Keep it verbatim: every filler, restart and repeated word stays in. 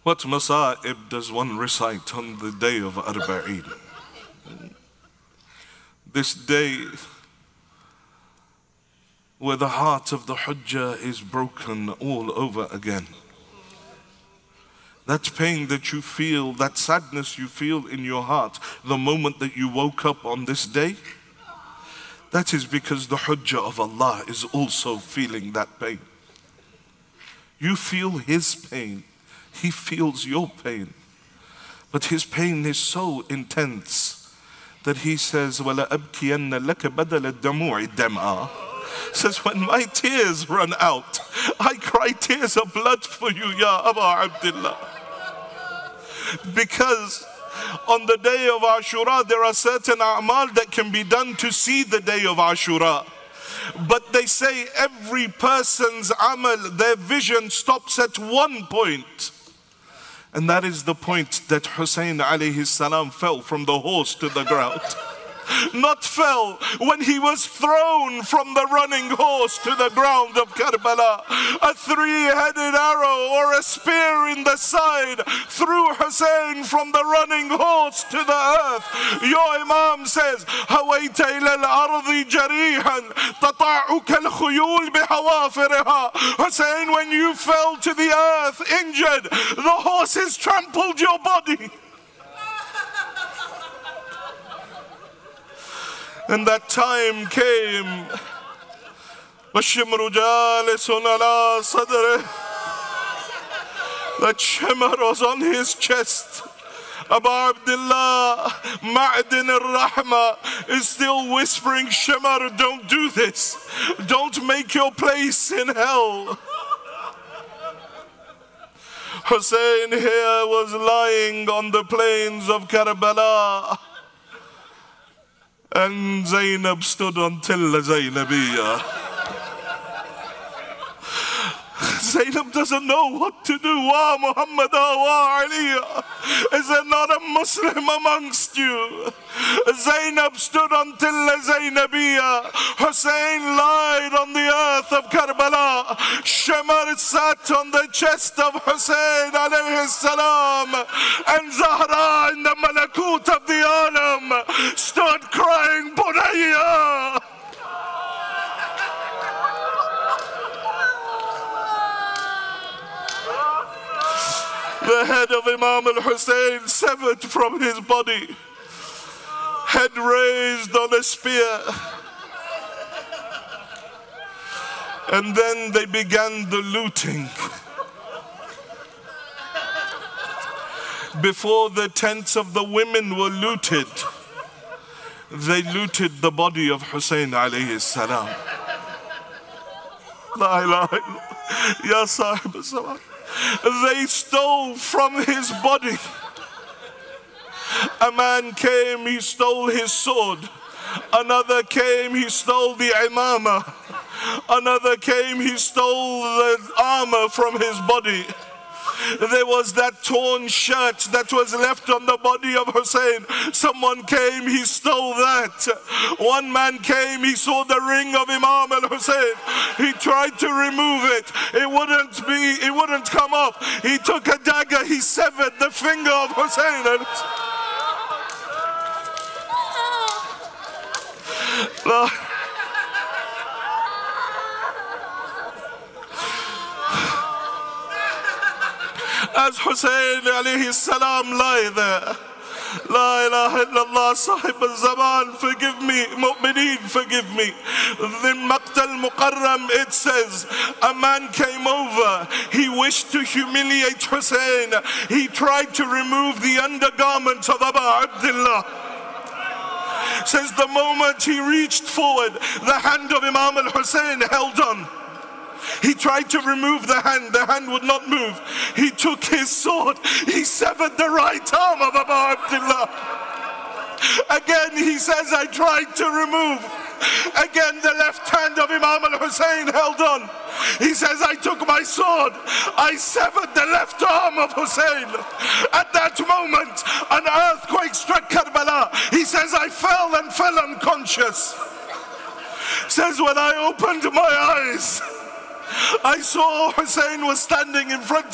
What masa'ib does one recite on the day of Arba'een? This day where the heart of the Hujjah is broken all over again. That pain that you feel, that sadness you feel in your heart the moment that you woke up on this day, that is because the Hujjah of Allah is also feeling that pain. You feel His pain. He feels your pain. But His pain is so intense that He says, وَلَا أَبْكِيَنَّ لَكَ بَدَلَ الدَّمُوعِ دَمْعًا. Says, when my tears run out, I cry tears of blood for you, Ya Aba Abdullah. Because on the day of Ashura, there are certain a'mal that can be done to see the day of Ashura. But they say every person's amal, their vision stops at one point. And that is the point that Hussein alayhi salam fell from the horse to the ground. Not fell when he was thrown from the running horse to the ground of Karbala. A three-headed arrow or a spear in the side threw Hussein from the running horse to the earth. Your Imam says, هَوَيْتَ إِلَى الْأَرْضِ جَرِيحًا تَطَعُكَ الْخُيُولِ بِحَوَافِرِهَا. Hussein, when you fell to the earth injured, the horses trampled your body. And that time came. وَالشِّمْرُ جَالِسٌ عَلَى صَدْرِهِ. That shimmer was on his chest. Abu Abdullah, Ma'din al-Rahma is still whispering, Shimmer, don't do this. Don't make your place in hell. Hussein here was lying on the plains of Karbala. And Zainab stood until Zainabiyah. Zainab doesn't know what to do. Wa Muhammad wa Ali. Is there not a Muslim amongst you? Zainab stood until Zainabiyah. Hussein lied on the earth of Karbala. Shamar sat on the chest of Hussein alayhi salam. And Zahra in the malakut of the alam stood crying, Bunayya. The head of Imam al-Hussein severed from his body, head raised on a spear. And then they began the looting. Before the tents of the women were looted, they looted the body of Hussein alayhi salam. La ilaha illallah. Ya sahib as-zaman. They stole from his body. A man came, he stole his sword. Another came, he stole the imama. Another came, he stole the armor from his body. There was that torn shirt that was left on the body of Hussein. Someone came, he stole that. One man came, he saw the ring of Imam al-Hussein. He tried to remove it. It wouldn't be, it wouldn't come off. He took a dagger, he severed the finger of Hussein. And as Hussein alayhi salam lie there, La ilaha illallah, sahib al-zaman, forgive me, mu'mineen, forgive me. In Maqtal Muqarram it says, a man came over, he wished to humiliate Hussein. He tried to remove the undergarment of Abu Abdullah. Says the moment he reached forward, the hand of Imam al-Hussein held on. He tried to remove the hand, the hand would not move. He took his sword, he severed the right arm of Abu Abdullah. Again he says, I tried to remove. Again the left hand of Imam al-Hussein held on. He says, I took my sword, I severed the left arm of Hussein. At that moment, an earthquake struck Karbala. He says, I fell and fell unconscious. Says, when I opened my eyes, I saw Hussein was standing in front